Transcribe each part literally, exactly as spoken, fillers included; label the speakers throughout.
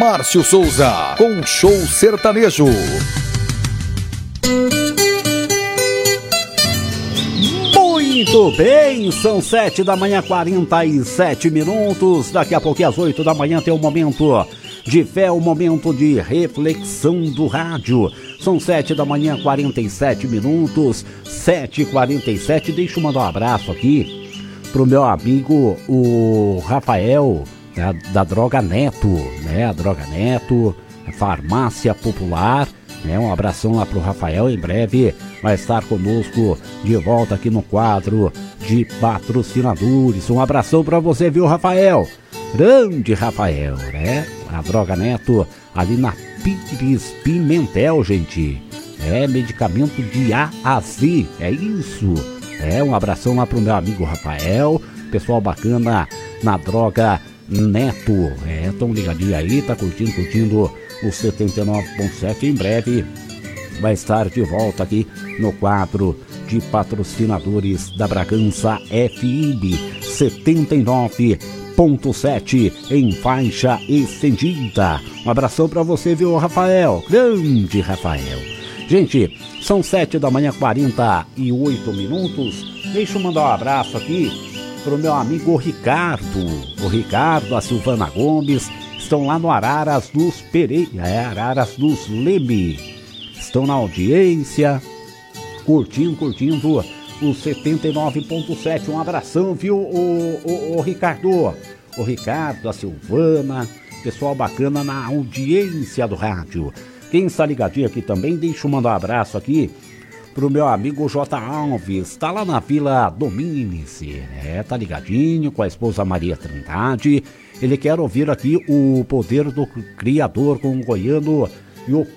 Speaker 1: Márcio Souza, com Show Sertanejo.
Speaker 2: Muito bem, são sete da manhã, quarenta e sete minutos. Daqui a pouco, às oito da manhã, tem um momento de fé, um momento de reflexão do rádio. São sete da manhã, quarenta e sete minutos, sete e quarenta e sete. Deixa eu mandar um abraço aqui pro meu amigo, o Rafael, da, da Droga Neto, né? A Droga Neto, Farmácia Popular, né? Um abração lá pro Rafael, em breve vai estar conosco de volta aqui no quadro de patrocinadores. Um abração pra você, viu, Rafael? Grande Rafael, né? A Droga Neto, ali na Pires Pimentel, gente. É medicamento de A a Z, é isso. É, um abração lá pro meu amigo Rafael, pessoal bacana na Droga Neto. É, tão ligadinho aí, tá curtindo, curtindo o setenta e nove ponto sete. Em breve vai estar de volta aqui no quadro de patrocinadores da Bragança F M setenta e nove ponto sete em faixa estendida. Um abração pra você, viu, Rafael? Grande Rafael. Gente, são sete da manhã, quarenta e oito minutos. Deixa eu mandar um abraço aqui pro meu amigo Ricardo. O Ricardo, a Silvana Gomes, estão lá no Araras dos Pereira, é, Araras dos Leme. Estão na audiência, curtindo, curtindo o setenta e nove ponto sete. Um abração, viu, o, o, o Ricardo? O Ricardo, a Silvana, pessoal bacana na audiência do rádio. Quem está ligadinho aqui também, deixa eu mandar um abraço aqui pro meu amigo J. Alves, tá lá na Vila Dominice, né? Tá ligadinho com a esposa Maria Trindade. Ele quer ouvir aqui o Poder do Criador com o goiano e o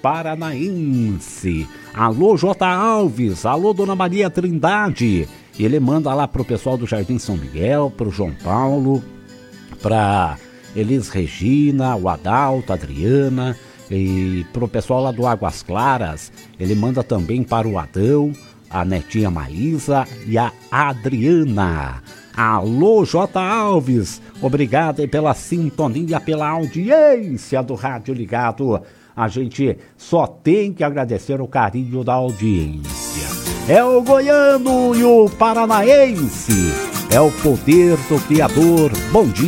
Speaker 2: paranaense. Alô, J. Alves, alô, Dona Maria Trindade. Ele manda lá pro pessoal do Jardim São Miguel, pro João Paulo, pra Elis Regina, o Adalto, a Adriana, e pro pessoal lá do Águas Claras. Ele manda também para o Adão, a netinha Maísa e a Adriana. Alô, J. Alves, obrigado aí pela sintonia, pela audiência do Rádio Ligado. A gente só tem que agradecer o carinho da audiência. É o goiano e o paranaense, é o Poder do Criador. Bom dia.